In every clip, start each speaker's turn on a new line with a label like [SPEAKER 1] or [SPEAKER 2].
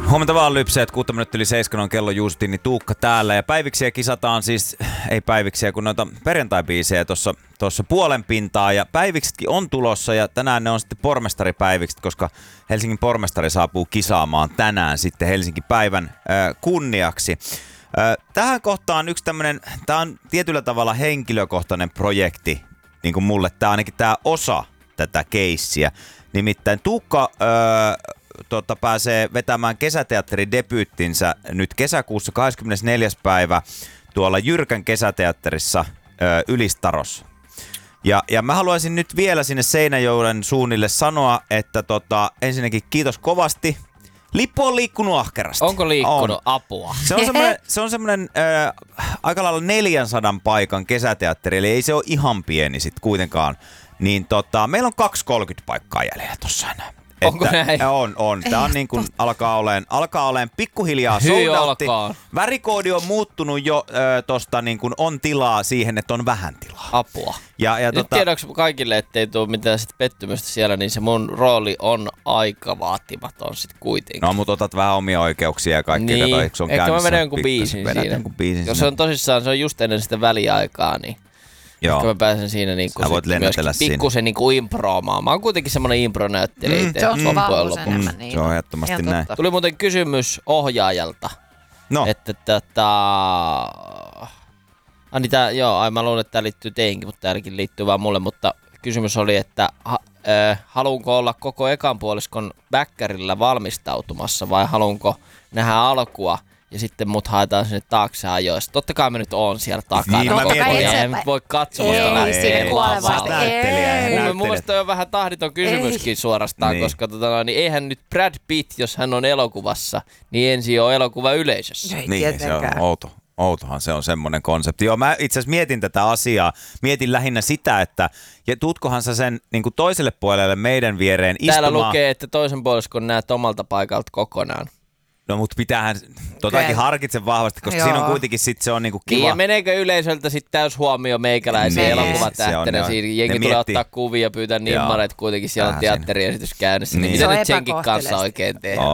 [SPEAKER 1] Huomenta vaan lypseet, 6 minuuttia yli 7 on kello justiin, niin Tuukka täällä. Ja päiviksiä kisataan siis, ei päiviksiä, kun noita perjantai-biisejä tuossa puolen pintaa. Ja päiviksetkin on tulossa ja tänään ne on sitten pormestaripäivikset, koska Helsingin pormestari saapuu kisaamaan tänään sitten Helsingin päivän kunniaksi. Tähän kohtaan yksi tämmönen, tää on tietyllä tavalla henkilökohtainen projekti, niin kuin mulle, tää ainakin tää osa tätä keissiä. Nimittäin Tuukka pääsee vetämään kesäteatterin debyyttinsä nyt kesäkuussa 24. päivä tuolla Jyrkän kesäteatterissa Ylistarossa. Ja mä haluaisin nyt vielä sinne Seinäjoen suunnille sanoa, että ensinnäkin kiitos kovasti. Lippu on liikkunut ahkerasti.
[SPEAKER 2] Onko liikkunut? On. Apua?
[SPEAKER 1] Se on semmoinen aika lailla 400 paikan kesäteatteri, eli ei se ole ihan pieni sit kuitenkaan. Niin meillä on 230 paikkaa jäljellä tossa enää.
[SPEAKER 2] Onko näin?
[SPEAKER 1] On. Tää on niin kuin alkaa oleen pikkuhiljaa soldoutti. Värikoodi on muuttunut jo tosta niin kuin on tilaa siihen, että on vähän tilaa.
[SPEAKER 2] Apua. Nyt tiedoksi kaikille, ettei tule mitään sit pettymystä siellä, niin se mun rooli on aika vaatimaton sit kuitenkin.
[SPEAKER 1] No, mutta otat vähän omia oikeuksia ja kaikkea.
[SPEAKER 2] Niin, ehkä mä vedän jonkun biisin siinä. Jos se on tosissaan, se on just ennen sitä väliaikaa, niin joo. Ehkä mä pääsen siinä niinku pikkusen niinku improomaan. Mä oon kuitenkin semmonen impronäyttelijä itse.
[SPEAKER 3] Se on vahvuus enemmän.
[SPEAKER 1] Se on ehdottomasti näin.
[SPEAKER 2] Tuli muuten kysymys ohjaajalta.
[SPEAKER 1] No.
[SPEAKER 2] Että mä luulen, että tää liittyy teihinkin, mutta täälläkin liittyy vaan mulle. Mutta kysymys oli, että haluanko olla koko ekan puoliskon bäkkärillä valmistautumassa vai haluanko nähdä alkua? Ja sitten mut haetaan sinne taakse ajoissa. Totta kai mä nyt oon siellä takana.
[SPEAKER 1] Niin,
[SPEAKER 2] en voi katsomasta lähteä. Mun mielestä toi on vähän tahditon kysymyskin suorastaan, niin. Koska niin eihän nyt Brad Pitt, jos hän on elokuvassa, niin ensin on elokuva yleisössä.
[SPEAKER 1] Niin, se on outo. Outohan se on semmoinen konsepti. Joo, mä itse asiassa mietin tätä asiaa. Mietin lähinnä sitä, että tuutkohan sä sen niin kuin toiselle puolelle meidän viereen istumaan.
[SPEAKER 2] Täällä lukee, että toisen puoliskon näet omalta paikalta kokonaan.
[SPEAKER 1] No mut pitäähän totakin harkitse vahvasti, koska siinä on kuitenkin sit se on niinku kiva.
[SPEAKER 2] Niin ja meneekö yleisöltä sit täys huomio meikäläisiä elokuvatähtenä? Siinä jengi tulee ottaa kuvia ja pyytää nimmareita, kuitenkin siellä on teatteriesitys käynnissä. Niin. Mitä nyt senkin kanssa oikein tehdään?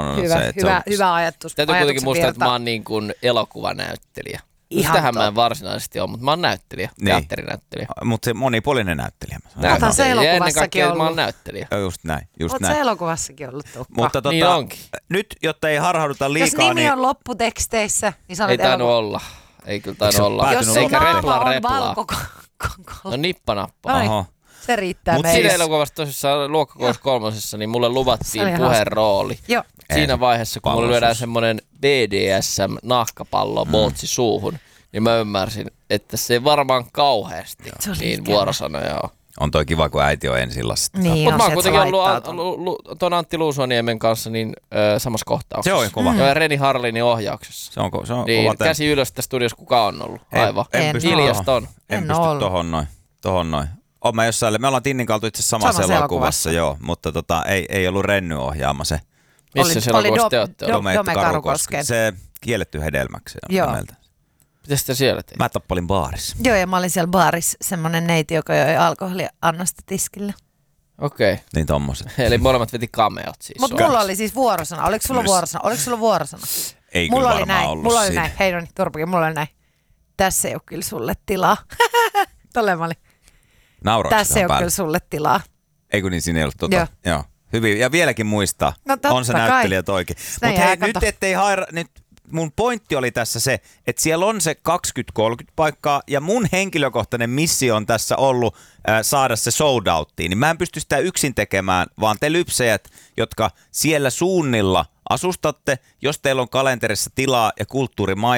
[SPEAKER 3] Hyvä ajatus.
[SPEAKER 2] Täytyy kuitenkin muistaa, että mä oon niin kuin elokuvanäyttelijä. Sitähän mä en varsinaisesti ole, mutta mä oon näyttelijä, teatterinäyttelijä.
[SPEAKER 1] Mutta se monipuolinen näyttelijä.
[SPEAKER 3] Oothan se elokuvassakin ollut.
[SPEAKER 2] Mä oon näyttelijä.
[SPEAKER 1] Just näin.
[SPEAKER 3] Oot se elokuvassakin ollut, Tuukka.
[SPEAKER 1] Mutta
[SPEAKER 2] niin onkin.
[SPEAKER 1] Nyt, jotta ei harhauduta liikaa,
[SPEAKER 3] jos nimi on lopputeksteissä, niin sä olet
[SPEAKER 2] ei tainnut olla. Ei kyllä tainnut olla.
[SPEAKER 3] Jos sun naama on valkokangas.
[SPEAKER 2] No nippanappa.
[SPEAKER 3] Oho. Se riittää meille.
[SPEAKER 2] Mutta siinä elokuvassa tosissaan luokkakoulussa 3, niin mulle luvattiin puherooli. Joo. Siinä vaiheessa, kun mulle lyödään semmoinen BDSM-nahkapallo bootsi suuhun, niin mä ymmärsin, että se ei varmaan kauheasti niin vuorosanoja on.
[SPEAKER 1] On toi kiva, kun äiti on ensilassa.
[SPEAKER 3] Niin
[SPEAKER 2] mutta mä oon kuitenkin ollut ton Antti Luusuoniemen kanssa niin, samassa kohtauksessa.
[SPEAKER 1] Se on kova.
[SPEAKER 2] Ja Reni Harlinin ohjauksessa.
[SPEAKER 1] Se on
[SPEAKER 2] niin,
[SPEAKER 1] kova.
[SPEAKER 2] Käsi ylös tässä studiossa, kuka on ollut? Aivan. Hiljasta on.
[SPEAKER 1] En pysty tohon noin. Me ollaan Tinnin kautta itse samassa elokuvassa, joo, mutta ei ollut Renny ohjaama se.
[SPEAKER 2] Missä se elokuvassa te ootte?
[SPEAKER 3] Dome Karukosken.
[SPEAKER 1] Se kielletty hedelmäksi on nimeltä.
[SPEAKER 2] Mitä sitä siellä teet?
[SPEAKER 1] Mä tappalin baarissa.
[SPEAKER 3] Joo, ja mä olin siellä baarissa semmonen neiti, joka joi alkoholiannosta tiskillä.
[SPEAKER 2] Okei.
[SPEAKER 1] Niin tommoset.
[SPEAKER 2] Eli molemmat veti cameot siis.
[SPEAKER 3] Mutta mulla oli siis vuorosana. Oliko sulla vuorosana?
[SPEAKER 1] Ei mulla kyllä varmaan ollut
[SPEAKER 3] mulla oli näin. Hei Roni, Turpakin, mulla oli näin. Tässä ei ole kyllä sulle tilaa. Tolleen mä olin.
[SPEAKER 1] Nauroiko
[SPEAKER 3] tässä ei ole kyllä sulle tilaa.
[SPEAKER 1] Eikö niin, siinä ei ollut Joo. Hyvin. Ja vieläkin muistaa.
[SPEAKER 3] No,
[SPEAKER 1] on se näyttelijä toikin. Mutta hei, nyt ettei nyt mun pointti oli tässä se, että siellä on se 20-30 paikkaa ja mun henkilökohtainen missio on tässä ollut saada se sold outtiin. Niin mä en pysty sitä yksin tekemään, vaan te lypsejät, jotka siellä suunnilla asustatte, jos teillä on kalenterissa tilaa ja kulttuurimaista,